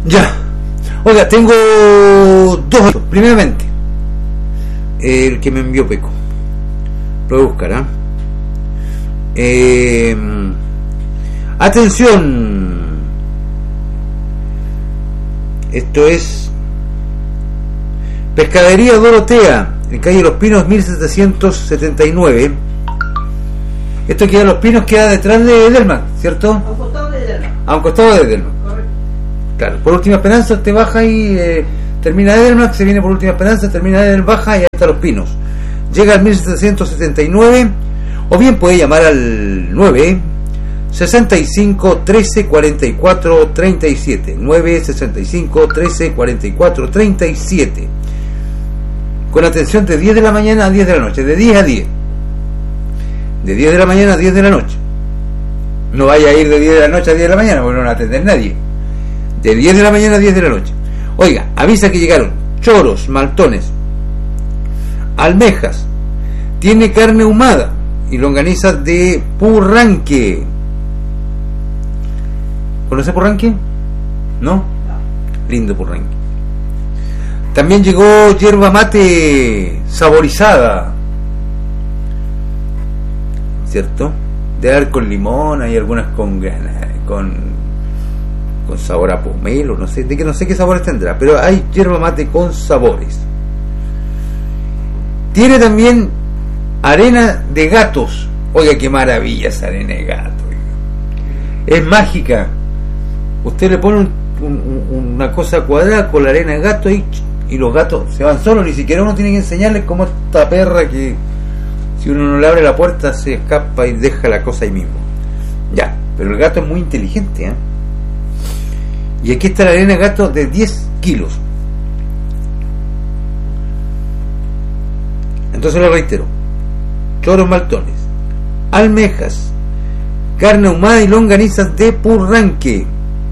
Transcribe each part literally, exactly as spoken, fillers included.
Ya. Oiga, tengo dos. Primeramente, el que me envió Peco. Lo voy a buscar, ¿eh? Eh, atención. Esto es Pescadería Dorotea, en calle Los Pinos mil setecientos setenta y nueve. Esto queda Los Pinos, queda detrás de Edelman, ¿cierto? A un costado de Edelman. A un costado de Edelman. Correcto. Claro, por Última Esperanza te baja y eh, termina Edelman, se viene por Última Esperanza, termina Edelman, baja y ahí está Los Pinos. Llega al mil setecientos setenta y nueve, o bien puede llamar al nueve sesenta y cinco trece cuarenta y cuatro treinta y siete, nueve sesenta y cinco trece cuarenta y cuatro treinta y siete, con atención de diez de la mañana a diez de la noche, de diez a diez, de diez de la mañana a diez de la noche. No vaya a ir de diez de la noche a diez de la mañana, porque no van a atender nadie. De diez de la mañana a diez de la noche. Oiga, avisa que llegaron choros, maltones, almejas, tiene carne ahumada y longanizas de Purranque. ¿Conoce Purranque? ¿No? Lindo Purranque. También llegó yerba mate saborizada, ¿cierto? De dar con limón, hay algunas con con con sabor a pomelo, no sé, de que no sé qué sabores tendrá, pero hay yerba mate con sabores. Tiene también arena de gatos. Oiga, qué maravilla esa arena de gato. Oiga. Es mágica. Usted le pone un, un, una cosa cuadrada con la arena de gato y, y los gatos se van solos. Ni siquiera uno tiene que enseñarles como esta perra que si uno no le abre la puerta se escapa y deja la cosa ahí mismo. Ya, pero el gato es muy inteligente, ¿eh? Y aquí está la arena de gato de diez kilos. Entonces lo reitero: choros maltones, almejas, carne ahumada y longanizas de Purranque,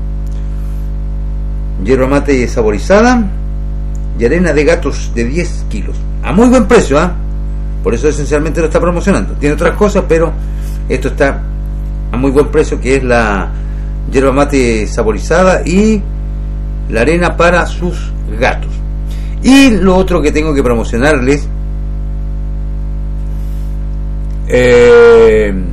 yerba mate saborizada y arena de gatos de diez kilos. A muy buen precio, ¿ah? ¿eh? Por eso esencialmente lo está promocionando. Tiene otras cosas, pero esto está a muy buen precio, que es la yerba mate saborizada y la arena para sus gatos. Y lo otro que tengo que promocionarles eh,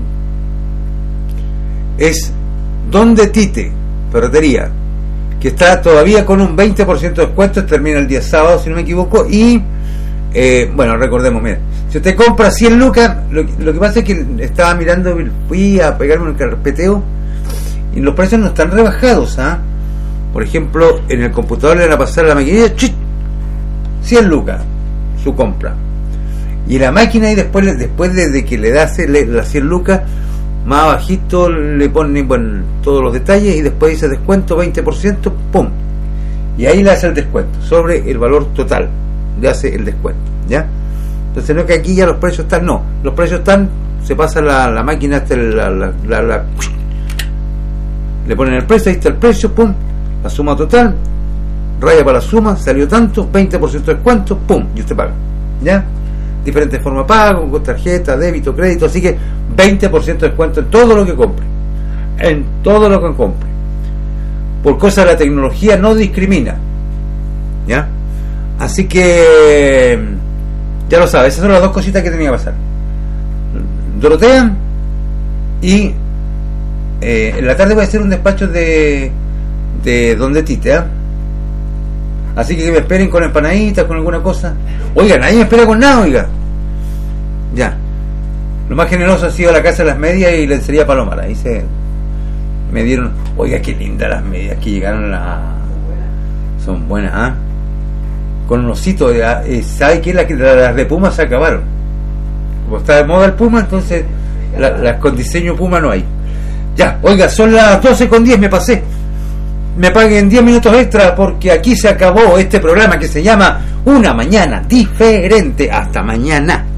es Donde Tite, ferretería, que está todavía con un veinte por ciento de descuento, termina el día sábado si no me equivoco. Y eh, bueno, recordemos, mira, si usted compra cien lucas, lo, lo que pasa es que estaba mirando, fui a pegarme un carpeteo y los precios no están rebajados, ¿ah? ¿eh? Por ejemplo, en el computador le van a pasar a la maquinilla, ¡chit!, cien lucas su compra, y la máquina, y después después de, de que le da las cien lucas, más abajito le ponen, bueno, todos los detalles, y después dice descuento veinte por ciento, pum, y ahí le hace el descuento sobre el valor total, le hace el descuento, ¿ya? Entonces no es que aquí ya los precios están, no, los precios están, se pasa la, la máquina hasta la, la, la, la le ponen el precio, ahí está el precio, pum, la suma total, raya para la suma, salió tanto, veinte por ciento de descuento, pum, y usted paga, ¿ya? Diferentes formas de pago, con tarjeta, débito, crédito, así que veinte por ciento de descuento en todo lo que compre, en todo lo que compre. Por cosa de la tecnología no discrimina, ¿ya? Así que ya lo sabes, esas son las dos cositas que tenía que pasar. Dorotea y eh, en la tarde voy a hacer un despacho de de Donde Tite, ¿eh? Así que que me esperen con empanaditas, con alguna cosa. Oiga, nadie me espera con nada, oiga. Ya. Lo más generoso ha sido la Casa de las Medias y Lencería Palomar. Ahí se me dieron, oiga, qué lindas las medias que llegaron, a... son buenas, ¿ah? ¿eh? Con un osito, eh, ¿sabe qué? Las la de Puma se acabaron. Como está de moda el Puma, entonces las la con diseño Puma no hay. Ya, oiga, son las doce con diez, me pasé. Me paguen diez minutos extra porque aquí se acabó este programa que se llama Una Mañana Diferente. Hasta mañana.